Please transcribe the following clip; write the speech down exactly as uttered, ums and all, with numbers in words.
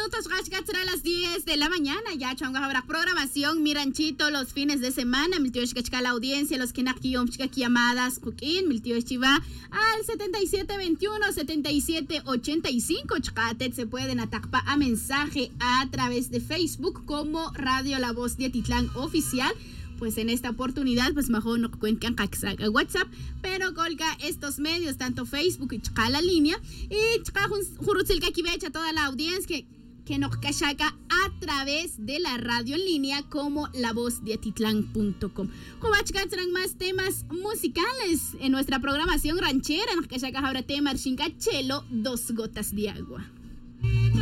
minutos, Rashgat, será a las diez de la mañana. Ya, chonga, habrá programación. Miranchito, los fines de semana. Miltio Shkachka, la audiencia, los que nakiom Shkaki llamadas, Kukin, Miltio Shiva, al setenta y siete veintiuno, setenta y siete ochenta y cinco. Chkatet se pueden atacpa a mensaje a través de Facebook como Radio La Voz de Atitlán Oficial. Pues en esta oportunidad, pues mejor no cuentan WhatsApp, pero colga estos medios, tanto Facebook y chca la línea, y chca jurutzilka kibecha toda la audiencia que, que nos cachaca a través de la radio en línea como la voz de atitlán punto com. Como serán más temas musicales en nuestra programación ranchera, nos cachaca ahora tema Chelo, dos gotas de agua.